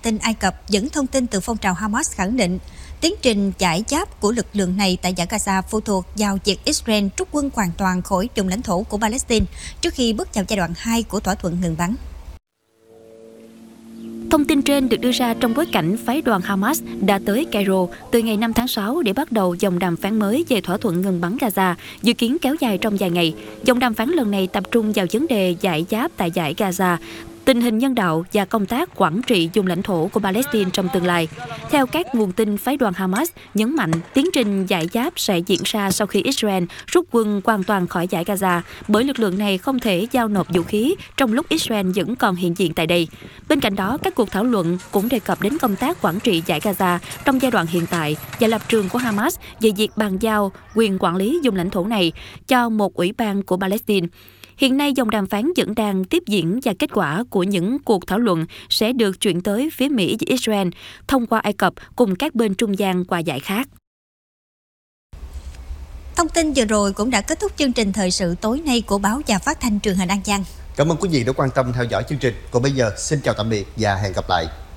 tin Ai Cập dẫn thông tin từ phong trào Hamas khẳng định tiến trình giải giáp của lực lượng này tại dải Gaza phụ thuộc vào việc Israel rút quân hoàn toàn khỏi vùng lãnh thổ của Palestine trước khi bước vào giai đoạn 2 của thỏa thuận ngừng bắn. Thông tin trên được đưa ra trong bối cảnh phái đoàn Hamas đã tới Cairo từ ngày 5 tháng 6 để bắt đầu vòng đàm phán mới về thỏa thuận ngừng bắn Gaza, dự kiến kéo dài trong vài ngày. Vòng đàm phán lần này tập trung vào vấn đề giải giáp tại dải Gaza, tình hình nhân đạo và công tác quản trị vùng lãnh thổ của Palestine trong tương lai. Theo các nguồn tin, phái đoàn Hamas nhấn mạnh tiến trình giải giáp sẽ diễn ra sau khi Israel rút quân hoàn toàn khỏi dải Gaza, bởi lực lượng này không thể giao nộp vũ khí trong lúc Israel vẫn còn hiện diện tại đây. Bên cạnh đó, các cuộc thảo luận cũng đề cập đến công tác quản trị dải Gaza trong giai đoạn hiện tại và lập trường của Hamas về việc bàn giao quyền quản lý vùng lãnh thổ này cho một ủy ban của Palestine. Hiện nay, dòng đàm phán vẫn đang tiếp diễn và kết quả của những cuộc thảo luận sẽ được chuyển tới phía Mỹ và Israel thông qua Ai Cập cùng các bên trung gian qua dải khác. Thông tin vừa rồi cũng đã kết thúc chương trình thời sự tối nay của báo và phát thanh truyền hình An Giang. Cảm ơn quý vị đã quan tâm theo dõi chương trình. Còn bây giờ, xin chào tạm biệt và hẹn gặp lại.